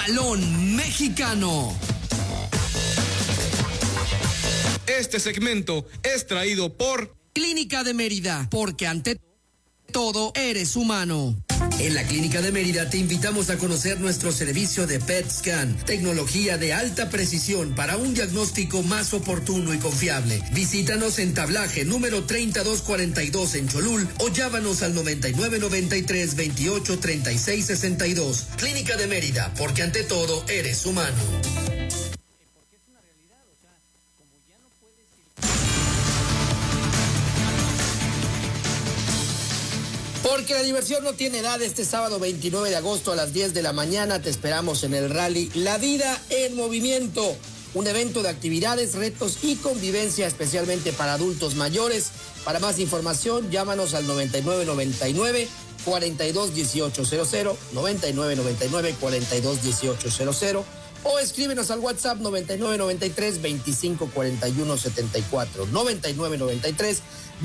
Balón Mexicano. Este segmento es traído por Clínica de Mérida, porque ante todo eres humano. En la Clínica de Mérida te invitamos a conocer nuestro servicio de PET Scan, tecnología de alta precisión para un diagnóstico más oportuno y confiable. Visítanos en Tablaje número 3242 en Cholul o llámanos al 9993 28 36 62. Clínica de Mérida, porque ante todo eres humano. Porque la diversión no tiene edad. Este sábado 29 de agosto a las 10 de la mañana te esperamos en el rally La Vida en Movimiento, un evento de actividades, retos y convivencia especialmente para adultos mayores. Para más información, llámanos al 9999 421800, 9999 421800, o escríbenos al WhatsApp 9993 254174, 9993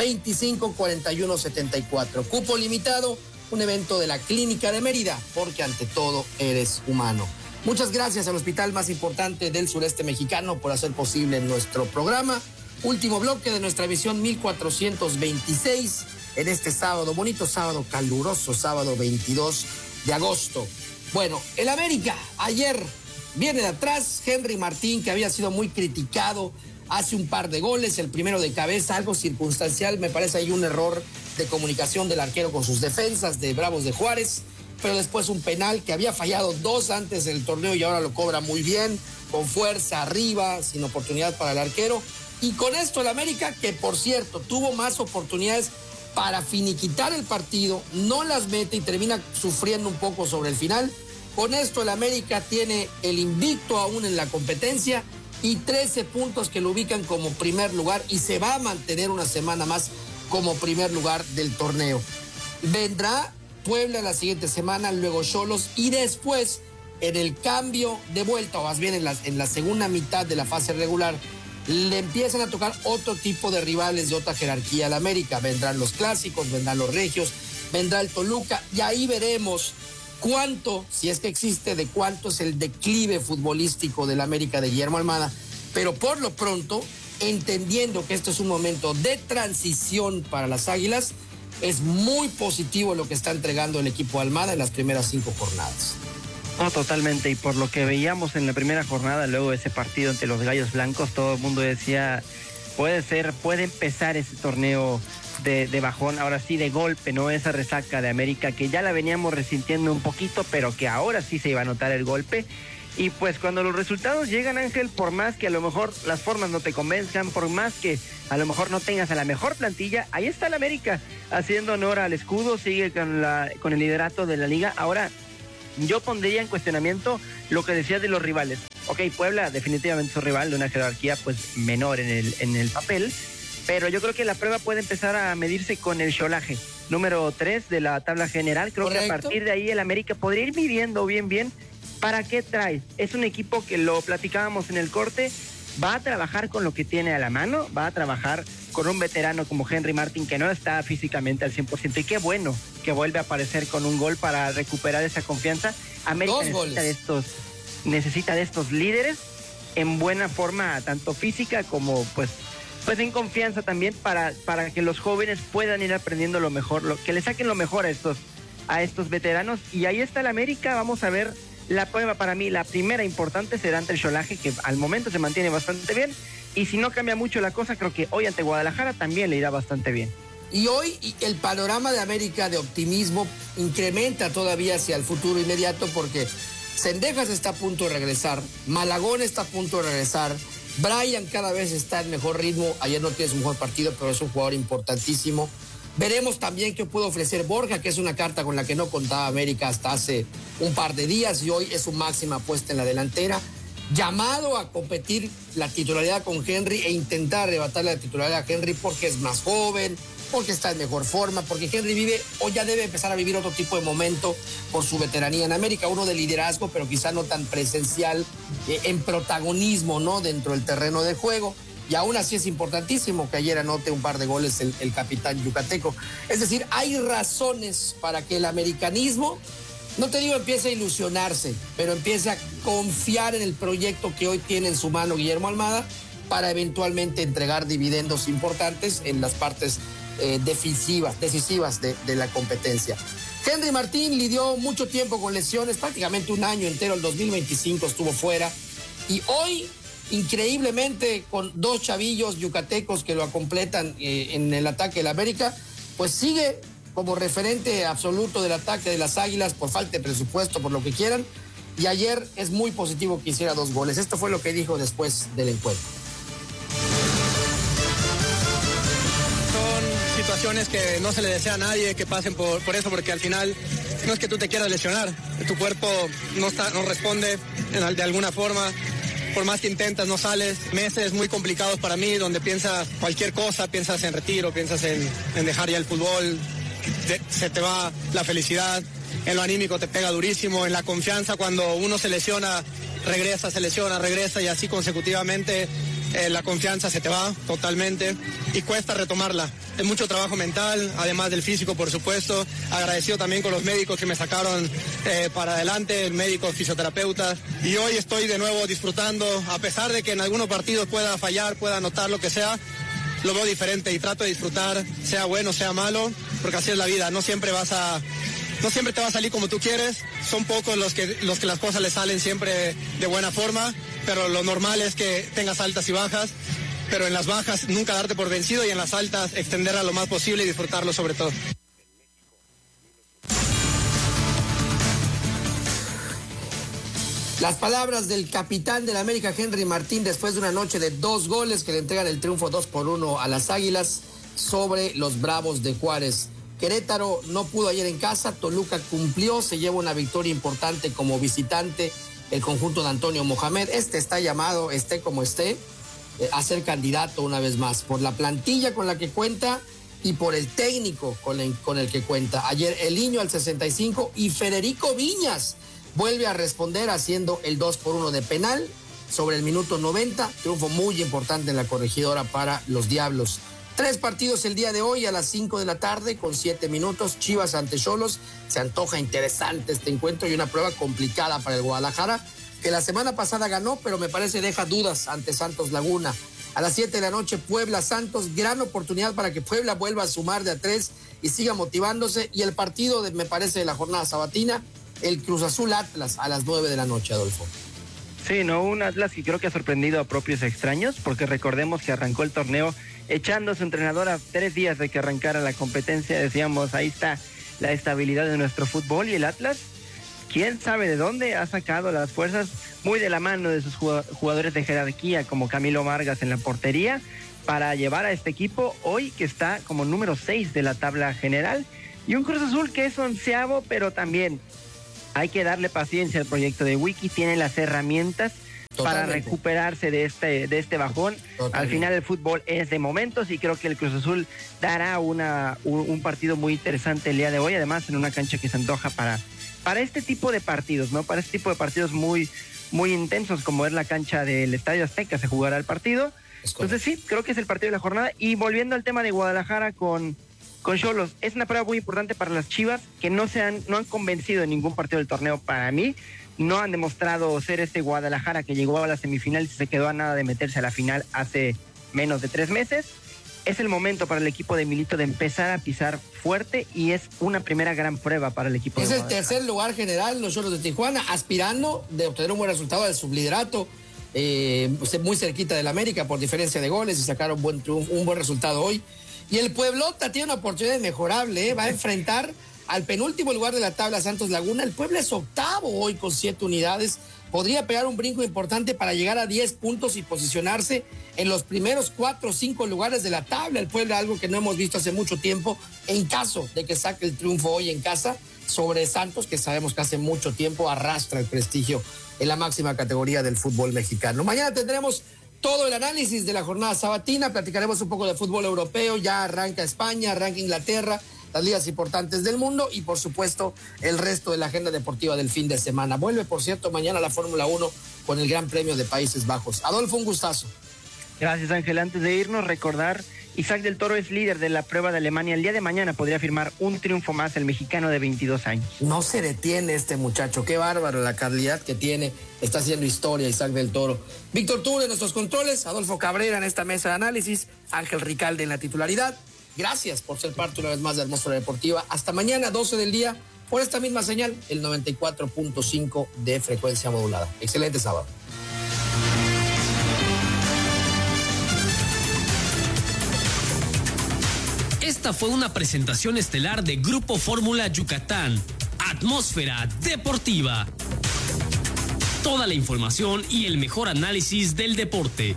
254174. Cupo limitado, un evento de la Clínica de Mérida, porque ante todo eres humano. Muchas gracias al hospital más importante del sureste mexicano por hacer posible nuestro programa. Último bloque de nuestra emisión 1426 en este sábado, bonito sábado, caluroso sábado 22 de agosto. Bueno, el América ayer viene de atrás. Henry Martín, que había sido muy criticado, hace un par de goles, el primero de cabeza, algo circunstancial, me parece ahí un error de comunicación del arquero con sus defensas de Bravos de Juárez, pero después un penal que había fallado dos antes del torneo y ahora lo cobra muy bien, con fuerza, arriba, sin oportunidad para el arquero. Y con esto el América, que por cierto tuvo más oportunidades para finiquitar el partido, no las mete y termina sufriendo un poco sobre el final. Con esto el América tiene el invicto aún en la competencia y 13 puntos que lo ubican como primer lugar, y se va a mantener una semana más como primer lugar del torneo. Vendrá Puebla la siguiente semana, luego Xolos, y después en el cambio de vuelta, o más bien en la segunda mitad de la fase regular, le empiezan a tocar otro tipo de rivales de otra jerarquía al América. Vendrán los clásicos, vendrán los regios, vendrá el Toluca, y ahí veremos cuánto, si es que existe, de cuánto es el declive futbolístico del América de Guillermo Almada. Pero por lo pronto, entendiendo que esto es un momento de transición para las Águilas, es muy positivo lo que está entregando el equipo Almada en las primeras 5 jornadas. No, totalmente, y por lo que veíamos en la primera jornada, luego de ese partido ante los Gallos Blancos, todo el mundo decía, puede empezar ese torneo de bajón, ahora sí de golpe, ¿no? Esa resaca de América que ya la veníamos resintiendo un poquito, pero que ahora sí se iba a notar el golpe. Y pues cuando los resultados llegan, Ángel, por más que a lo mejor las formas no te convenzcan, por más que a lo mejor no tengas a la mejor plantilla, ahí está el América haciendo honor al escudo, sigue con el liderato de la liga. Ahora, yo pondría en cuestionamiento lo que decías de los rivales. Ok, Puebla definitivamente es un rival de una jerarquía pues menor en el papel, pero yo creo que la prueba puede empezar a medirse con el Xolaje, número 3 de la tabla general. Creo Correcto. que a partir de ahí el América podría ir midiendo bien para qué trae. Es un equipo que, lo platicábamos en el corte, va a trabajar con lo que tiene a la mano, va a trabajar con un veterano como Henry Martín, que no está físicamente al 100%, y qué bueno que vuelve a aparecer con un gol para recuperar esa confianza. América necesita de estos líderes en buena forma, tanto física como pues en confianza también, para que los jóvenes puedan ir aprendiendo lo mejor, que le saquen lo mejor a estos veteranos. Y ahí está el América. Vamos a ver la prueba. Para mí la primera importante será ante el Xolaje, que al momento se mantiene bastante bien, y si no cambia mucho la cosa, creo que hoy ante Guadalajara también le irá bastante bien. Y hoy el panorama de América de optimismo incrementa todavía hacia el futuro inmediato, porque Cendejas está a punto de regresar, Malagón está a punto de regresar, Brian cada vez está en mejor ritmo. Ayer no tiene su mejor partido, pero es un jugador importantísimo. Veremos también qué puede ofrecer Borja, que es una carta con la que no contaba América hasta hace un par de días, y hoy es su máxima apuesta en la delantera. Llamado a competir la titularidad con Henry e intentar arrebatarle la titularidad a Henry, porque es más joven, porque está en mejor forma, porque Henry vive o ya debe empezar a vivir otro tipo de momento por su veteranía en América, uno de liderazgo, pero quizá no tan presencial en protagonismo, ¿no?, dentro del terreno de juego. Y aún así es importantísimo que ayer anote un par de goles el capitán yucateco. Es decir, hay razones para que el americanismo no te digo empieza a ilusionarse, pero empieza a confiar en el proyecto que hoy tiene en su mano Guillermo Almada para eventualmente entregar dividendos importantes en las partes decisivas de la competencia. Henry Martín lidió mucho tiempo con lesiones, prácticamente un año entero, el 2025 estuvo fuera, y hoy, increíblemente, con dos chavillos yucatecos que lo completan en el ataque del América, pues sigue como referente absoluto del ataque de las Águilas por falta de presupuesto, por lo que quieran, y ayer es muy positivo que hiciera 2 goles. Esto fue lo que dijo después del encuentro. Son situaciones que no se le desea a nadie que pasen por eso, porque al final no es que tú te quieras lesionar, tu cuerpo no responde de alguna forma. Por más que intentas, no sales. Meses muy complicados para mí, donde piensas cualquier cosa, piensas en retiro, piensas en dejar ya el fútbol, se te va la felicidad, en lo anímico te pega durísimo, en la confianza cuando uno se lesiona, regresa, se lesiona, regresa y así consecutivamente la confianza se te va totalmente y cuesta retomarla. Es mucho trabajo mental, además del físico, por supuesto. Agradecido también con los médicos que me sacaron para adelante, el médico, fisioterapeuta. Y hoy estoy de nuevo disfrutando, a pesar de que en algunos partidos pueda fallar, pueda anotar lo que sea, lo veo diferente y trato de disfrutar, sea bueno, sea malo, porque así es la vida. No siempre te va a salir como tú quieres. Son pocos los que las cosas les salen siempre de buena forma, pero lo normal es que tengas altas y bajas. Pero en las bajas nunca darte por vencido y en las altas extenderla lo más posible y disfrutarlo sobre todo. Las palabras del capitán del América, Henry Martín, después de una noche de 2 goles que le entregan el triunfo 2-1 a las Águilas sobre los Bravos de Juárez. Querétaro no pudo ayer en casa, Toluca cumplió, se lleva una victoria importante como visitante el conjunto de Antonio Mohamed. Está llamado, esté como esté, a ser candidato una vez más, por la plantilla con la que cuenta y por el técnico con el que cuenta. Ayer Eliño al 65 y Federico Viñas vuelve a responder haciendo el 2-1 de penal sobre el minuto 90. Triunfo muy importante en la corregidora para los Diablos. 3 partidos el día de hoy a las 5 de la tarde con 7 minutos. Chivas ante Xolos. Se antoja interesante este encuentro y una prueba complicada para el Guadalajara, que la semana pasada ganó, pero me parece deja dudas ante Santos Laguna. A las 7 de la noche, Puebla-Santos, gran oportunidad para que Puebla vuelva a sumar de a 3 y siga motivándose. Y el partido, me parece, de la jornada sabatina, el Cruz Azul-Atlas a las 9 de la noche, Adolfo. Sí, no, un Atlas que creo que ha sorprendido a propios extraños, porque recordemos que arrancó el torneo echando a su entrenador a 3 días de que arrancara la competencia. Decíamos, ahí está la estabilidad de nuestro fútbol, y el Atlas, quién sabe de dónde ha sacado las fuerzas, muy de la mano de sus jugadores de jerarquía como Camilo Vargas en la portería, para llevar a este equipo hoy que está como número 6 de la tabla general, y un Cruz Azul que es 11avo, pero también hay que darle paciencia al proyecto de Wiki, tiene las herramientas para recuperarse de este bajón. Al final el fútbol es de momentos y creo que el Cruz Azul dará un partido muy interesante el día de hoy, además en una cancha que se antoja para este tipo de partidos, ¿no? Para este tipo de partidos muy, muy intensos, como es la cancha del Estadio Azteca, se jugará el partido. Entonces sí, creo que es el partido de la jornada. Y volviendo al tema de Guadalajara con Xolos, es una prueba muy importante para las Chivas, que no han convencido en ningún partido del torneo para mí. No han demostrado ser este Guadalajara que llegó a la semifinal y se quedó a nada de meterse a la final hace menos de 3 meses. Es el momento para el equipo de Milito de empezar a pisar fuerte y es una primera gran prueba para el equipo. Es el tercer lugar general, los Xolos de Tijuana, aspirando de obtener un buen resultado del subliderato, muy cerquita del América por diferencia de goles, y sacaron un buen resultado hoy. Y el Pueblota tiene una oportunidad inmejorable, va a enfrentar al penúltimo lugar de la tabla, Santos Laguna. El Puebla es 8º hoy con 7 unidades. Podría pegar un brinco importante para llegar a 10 puntos y posicionarse en los primeros 4 o 5 lugares de la tabla. El Puebla, algo que no hemos visto hace mucho tiempo, en caso de que saque el triunfo hoy en casa sobre Santos, que sabemos que hace mucho tiempo arrastra el prestigio en la máxima categoría del fútbol mexicano. Mañana tendremos todo el análisis de la jornada sabatina, platicaremos un poco de fútbol europeo, ya arranca España, arranca Inglaterra, las ligas importantes del mundo y por supuesto el resto de la agenda deportiva del fin de semana. Vuelve, por cierto, mañana la Fórmula 1 con el Gran Premio de Países Bajos. Adolfo, un gustazo. Gracias, Ángel. Antes de irnos, recordar Isaac del Toro es líder de la prueba de Alemania. El día de mañana podría firmar un triunfo más el mexicano de 22 años. No se detiene este muchacho, qué bárbaro la calidad que tiene. Está haciendo historia Isaac del Toro. Víctor Ture en nuestros controles, Adolfo Cabrera en esta mesa de análisis, Ángel Ricalde en la titularidad. Gracias por ser parte una vez más de Atmósfera Deportiva. Hasta mañana, 12 del día, por esta misma señal, el 94.5 de frecuencia modulada. Excelente sábado. Esta fue una presentación estelar de Grupo Fórmula Yucatán, Atmósfera Deportiva. Toda la información y el mejor análisis del deporte.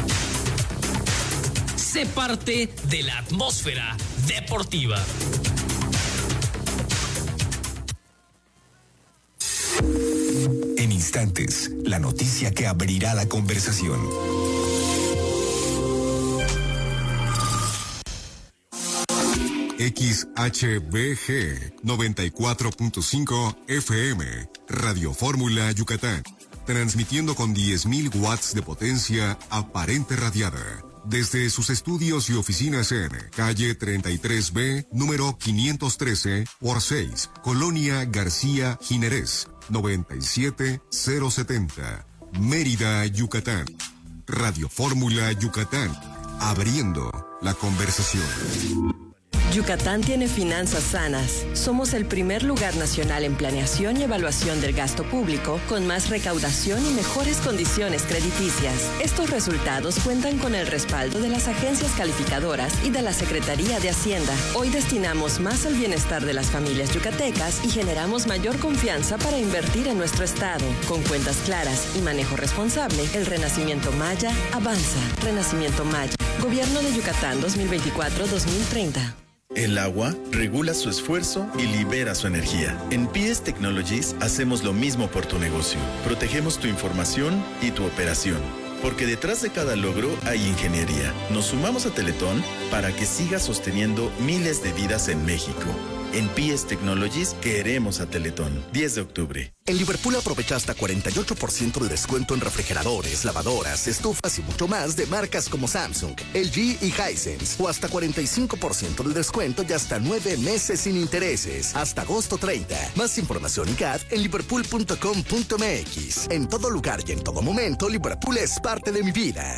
Sé parte de la Atmósfera Deportiva. En instantes, la noticia que abrirá la conversación. XHBG 94.5 FM, Radio Fórmula Yucatán, transmitiendo con 10.000 watts de potencia aparente radiada, desde sus estudios y oficinas en calle 33B, número 513 por 6, Colonia García Jiménez, 97070, Mérida, Yucatán. Radio Fórmula Yucatán, abriendo la conversación. Yucatán tiene finanzas sanas. Somos el primer lugar nacional en planeación y evaluación del gasto público, con más recaudación y mejores condiciones crediticias. Estos resultados cuentan con el respaldo de las agencias calificadoras y de la Secretaría de Hacienda. Hoy destinamos más al bienestar de las familias yucatecas y generamos mayor confianza para invertir en nuestro estado. Con cuentas claras y manejo responsable, el Renacimiento Maya avanza. Renacimiento Maya. Gobierno de Yucatán 2024-2030. El agua regula su esfuerzo y libera su energía. En PS Technologies hacemos lo mismo por tu negocio. Protegemos tu información y tu operación. Porque detrás de cada logro hay ingeniería. Nos sumamos a Teletón para que siga sosteniendo miles de vidas en México. En PS Technologies queremos a Teletón. 10 de octubre. En Liverpool aprovecha hasta 48% de descuento en refrigeradores, lavadoras, estufas y mucho más de marcas como Samsung, LG y Hisense. O hasta 45% de descuento y hasta 9 meses sin intereses. Hasta agosto 30. Más información y CAD en liverpool.com.mx. En todo lugar y en todo momento, Liverpool es parte de mi vida.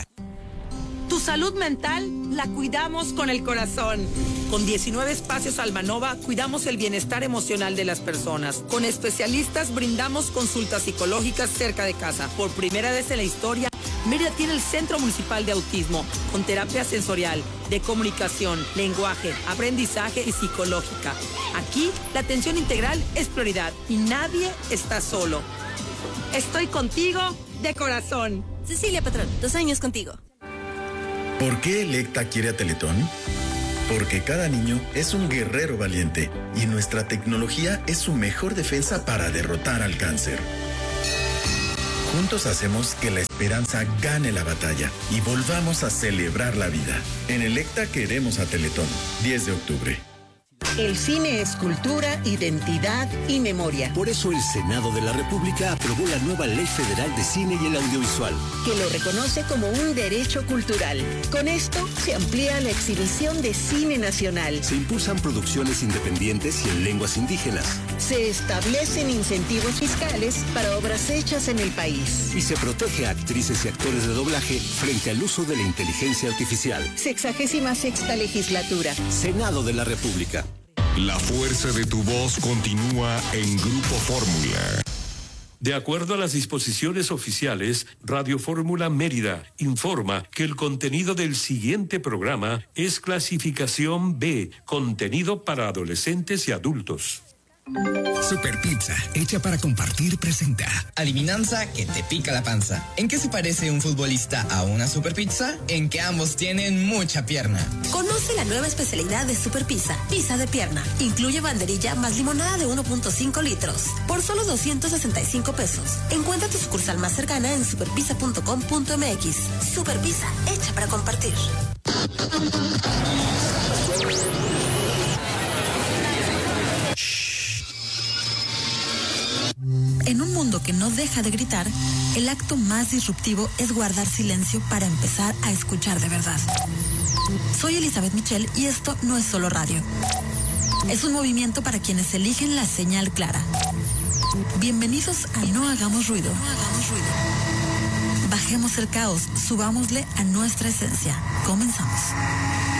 Tu salud mental la cuidamos con el corazón. Con 19 espacios Almanova cuidamos el bienestar emocional de las personas. Con especialistas brindamos consultas psicológicas cerca de casa. Por primera vez en la historia, Mérida tiene el Centro Municipal de Autismo, con terapia sensorial, de comunicación, lenguaje, aprendizaje y psicológica. Aquí, la atención integral es prioridad y nadie está solo. Estoy contigo de corazón. Cecilia Patrón, 2 años contigo. ¿Por qué Electa quiere a Teletón? Porque cada niño es un guerrero valiente y nuestra tecnología es su mejor defensa para derrotar al cáncer. Juntos hacemos que la esperanza gane la batalla y volvamos a celebrar la vida. En Electa queremos a Teletón. 10 de octubre. El cine es cultura, identidad y memoria. Por eso el Senado de la República aprobó la nueva Ley Federal de Cine y el Audiovisual, que lo reconoce como un derecho cultural. Con esto se amplía la exhibición de cine nacional. Se impulsan producciones independientes y en lenguas indígenas. Se establecen incentivos fiscales para obras hechas en el país. Y se protege a actrices y actores de doblaje frente al uso de la inteligencia artificial. 66ª legislatura. Senado de la República. La fuerza de tu voz continúa en Grupo Fórmula. De acuerdo a las disposiciones oficiales, Radio Fórmula Mérida informa que el contenido del siguiente programa es clasificación B, contenido para adolescentes y adultos. Super Pizza, hecha para compartir, presenta adivinanza que te pica la panza. ¿En qué se parece un futbolista a una Super Pizza? En que ambos tienen mucha pierna. Conoce la nueva especialidad de Super Pizza, pizza de pierna. Incluye banderilla más limonada de 1.5 litros. Por solo 265 pesos. Encuentra tu sucursal más cercana en superpizza.com.mx. Super Pizza, hecha para compartir. En un mundo que no deja de gritar, el acto más disruptivo es guardar silencio para empezar a escuchar de verdad. Soy Elizabeth Michel y esto no es solo radio. Es un movimiento para quienes eligen la señal clara. Bienvenidos a No Hagamos Ruido. Bajemos el caos, subámosle a nuestra esencia. Comenzamos.